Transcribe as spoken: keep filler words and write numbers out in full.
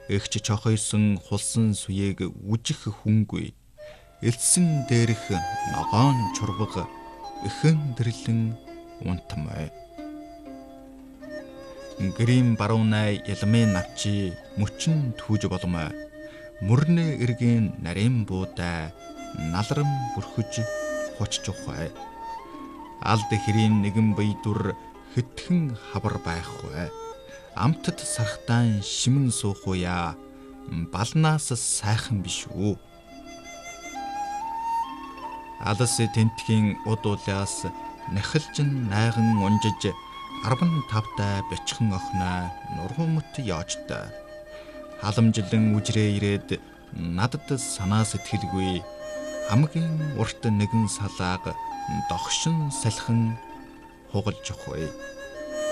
Эгч чохойсон хулсан суйэг үжих хүнгүй. Элсэн дээрх ногоон чурбаг эхэн дэрлэн унтмай. Грим баруунай ялмын навчи мөчн түүж болмой. Мөрнө эргийн нарийн буудай налрам бүрхэж хочж ухай. Алд хэрийн нэгэн бийдүр хэтхэн хавар байхгүй. Амтд сархтаан шимэн суух уя балнаас сайхан биш үү. Алс тентхийн уд улаас нахилжин найган унжиж арван тавтай бячхан охноо нургамт яажтай. Халамжлан үжрээ ирээд надад санаа сэтгэлгүй хамгийн урт нэгэн салааг догшин салхин хугалж ухвэ.